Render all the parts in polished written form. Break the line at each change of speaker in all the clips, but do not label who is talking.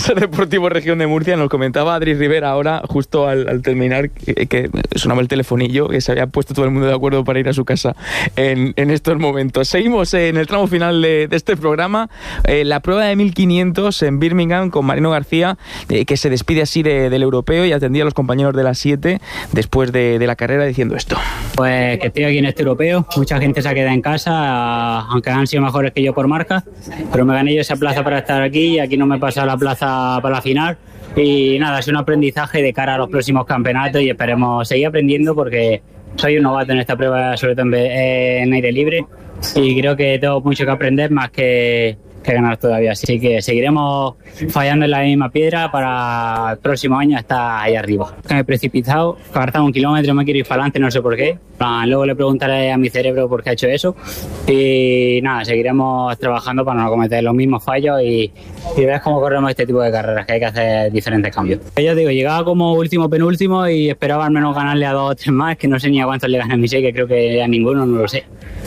Ser Deportivo Región de Murcia. Nos comentaba Adri Rivera ahora, justo al terminar, que sonaba el telefonillo, que se había puesto todo el mundo de acuerdo para ir a su casa en estos momentos. Seguimos en el tramo final de este programa, la prueba de 1500 en Birmingham con Marino García, que se despide así del europeo y atendía a los compañeros de las 7 después de la carrera diciendo esto.
Pues que estoy aquí en este europeo, mucha gente se ha quedado en casa, aunque han sido mejores que yo por marca, pero me gané yo esa plaza para estar aquí y aquí no me he pasado la plaza para la final. Y nada, es un aprendizaje de cara a los próximos campeonatos y esperemos seguir aprendiendo porque soy un novato en esta prueba, sobre todo en aire libre, y creo que tengo mucho que aprender más que ganar todavía. Así que seguiremos fallando en la misma piedra para el próximo año estar ahí arriba. Me he precipitado, faltaba 1 kilómetro, me quiero ir para adelante, no sé por qué. Luego le preguntaré a mi cerebro por qué ha hecho eso. Y nada, seguiremos trabajando para no cometer los mismos fallos y ver cómo corremos este tipo de carreras, que hay que hacer diferentes cambios. Yo digo, llegaba como último, penúltimo y esperaba al menos ganarle a 2 o 3 más, que no sé ni a cuántos le gané a mi 6, que creo que a ninguno, no lo sé.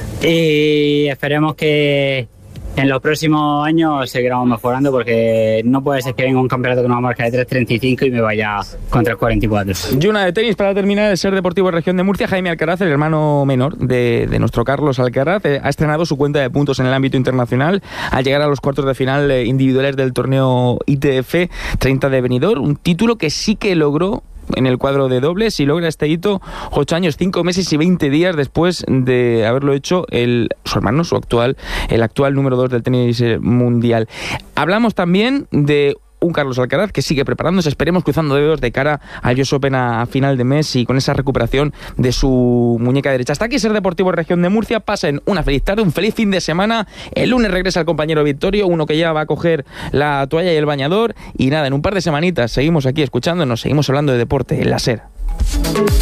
Y esperemos que en los próximos años seguiremos mejorando porque no puede ser que venga un campeonato con una marca de 3.35 y me vaya contra el 44.
Y una de tenis para terminar, el Ser Deportivo Región de Murcia. Jaime Alcaraz, el hermano menor de nuestro Carlos Alcaraz, ha estrenado su cuenta de puntos en el ámbito internacional al llegar a los cuartos de final individuales del torneo ITF 30 de Benidorm, un título que sí que logró en el cuadro de dobles y logra este hito 8 años, 5 meses y 20 días después de haberlo hecho su hermano, el actual número 2 del tenis mundial. Hablamos también de un Carlos Alcaraz que sigue preparándose, esperemos cruzando dedos de cara al US Open a final de mes y con esa recuperación de su muñeca derecha. Hasta aquí Ser Deportivo Región de Murcia. Pasen una feliz tarde, un feliz fin de semana. El lunes regresa el compañero Victorio, uno que ya va a coger la toalla y el bañador. Y nada, en un par de semanitas seguimos aquí escuchándonos, seguimos hablando de deporte en la SER.